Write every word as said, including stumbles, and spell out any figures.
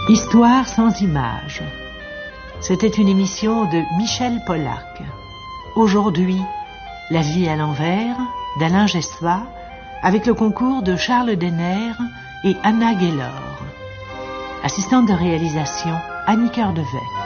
Histoire sans images. C'était une émission de Michel Pollack. Aujourd'hui, La vie à l'envers d'Alain Jessois, avec le concours de Charles Denner et Anna Gaylor. Assistante de réalisation, Annie Cœur-Devec.